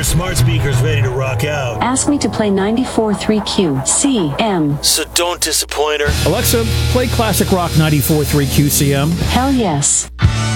your smart speaker's ready to rock out. Ask me to play 94.3 QCM. So don't disappoint her. Alexa, play classic rock 94.3 QCM. Hell yes.